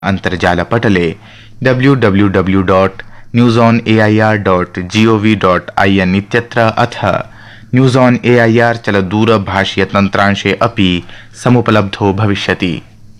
अन्तर्जालपटले www.newsonair.gov.in इत्यत्र अथ news on AIR चलदूरभाषीयतन्त्रांशे अपि समुपलब्धो भविष्यति।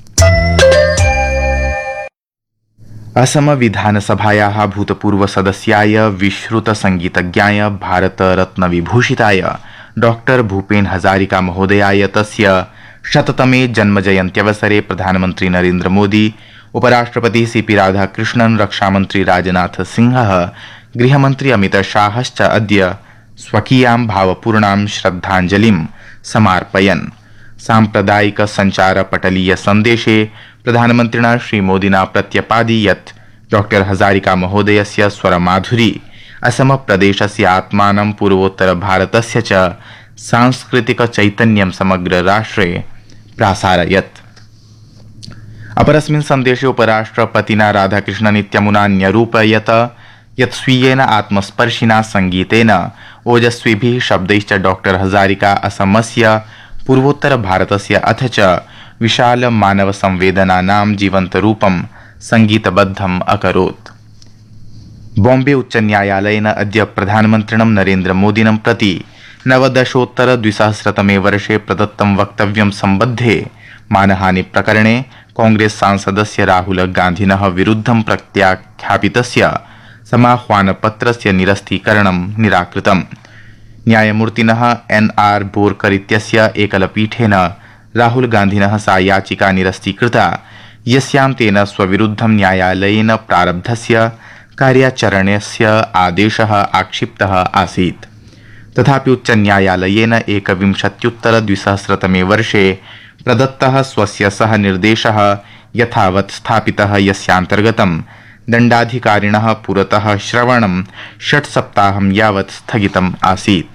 असम विधानसभायाः भूतपूर्वसदस्याय विश्रुतसङ्गीतज्ञाय भारतरत्नविभूषिताय डॉक्टर भूपेन हजारिका महोदयाय तस्य 100तमे जन्मजयन्त्यवसरे प्रधानमन्त्री नरेन्द्र मोदी, उपराष्ट्रपति सीपी राधाकृष्णन्, रक्षामन्त्री राजनाथ सिंहः, गृहमन्त्री अमितशाहश्च अद्य स्वकीयां भावपूर्णां श्रद्धाञ्जलिं समार्पयन्। साम्प्रदायिक संचारपटलीय सन्देशे प्रधानमन्त्रिणा श्रीमोदिना प्रत्यपादि यत् डॉक्टर हजारिका महोदयस्य स्वरमाधुरी असम प्रदेशस्य आत्मानं पूर्वोत्तर भारतस्य च सांस्कृतिक चैतन्यं समग्र राष्ट्रे प्रासारयत्। अपरस्मिन् सन्देशे उपराष्ट्रपतिना राधाकृष्णन् इत्यमुना न्यरूपयत यत् स्वीयेन आत्मस्पर्शिना संगीतेन ओजस्विभिः शब्दैश्च डॉक्टर हजारिका असमस्य पूर्वोत्तर भारतस्य अथ च विशाल मानव संवेदनानां जीवन्तरूपं संगीतबद्धम् अकरोत्। बॉम्बे उच्चन्यायालयेन अद्य प्रधानमन्त्रिणं नरेन्द्र मोदिनं प्रति 19-द्विसहस्रतमे वर्षे प्रदत्तं वक्तव्यं सम्बद्धे मानहानि प्रकरणे कांग्रेस सांसदस्य राहुल गान्धिनः विरुद्धं प्रत्याख्यापितस्य समाह्वानपत्रस्य निरस्तीकरणं निराकृतम्। न्यायमूर्तिनः NR बोरकर इत्यस्य एकलपीठेन राहुल गान्धिनः सा याचिका निरस्तीकृता यस्यां तेन स्वविरुद्धं न्यायालयेन प्रारब्धस्य कार्याचरणस्य आदेशः आक्षिप्तः आसीत्। तथापि उच्चन्यायालयेन 21-द्विसहस्रतमे वर्षे प्रदत्तः स्वस्य सह निर्देशः यथावत् स्थापितः यस्यान्तर्गतं दण्डाधिकारिणः पुरतः श्रवणं 6 सप्ताहं यावत् स्थगितम् आसीत्।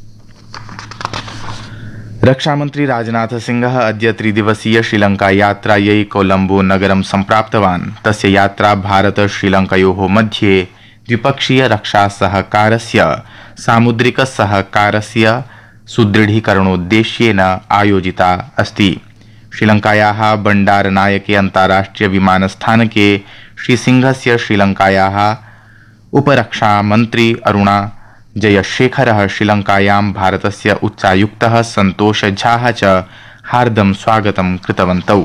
रक्षामन्त्री राजनाथ सिंहः अद्य 3-दिवसीय श्रीलंका यात्रायै कोलंबो नगरं सम्प्राप्तवान्। तस्य यात्रा भारत श्रीलंकयोः मध्ये द्विपक्षीय रक्षा सहकारस्य सामुद्रिक सहकारस्य सुदृढीकरणोद्देश्येन आयोजिता अस्ति। श्रीलंकायाः बण्डारनायके अन्ताराष्ट्रिय विमानस्थानके श्रीसिंहस्य श्रीलंकायाः उपरक्षामन्त्री अरुणा जयशेखरः, श्रीलंकायां भारतस्य उच्चायुक्तः संतोष झाः च हार्दं स्वागतं कृतवन्तौ।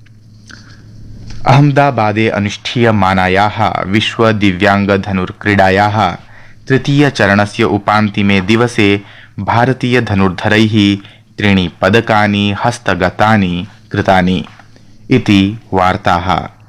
अहमदाबादे अनुष्ठीयमानायाः विश्व दिव्यांग धनुर्क्रीडायाः तृतीयचरणस्य उपान्तिमे दिवसे भारतीय धनुर्धरैः 3 पदकानि हस्तगतानि कृतानि इति वार्ताः।